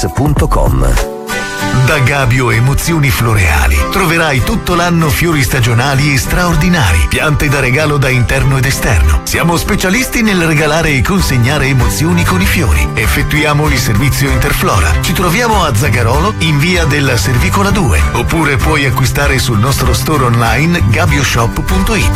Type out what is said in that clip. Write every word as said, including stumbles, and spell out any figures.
punto com. Da Gabio Emozioni Floreali troverai tutto l'anno fiori stagionali e straordinari, piante da regalo da interno ed esterno. Siamo specialisti nel regalare e consegnare emozioni con i fiori. Effettuiamo il servizio Interflora. Ci troviamo a Zagarolo in via della Servicola due, oppure puoi acquistare sul nostro store online gabioshop punto it.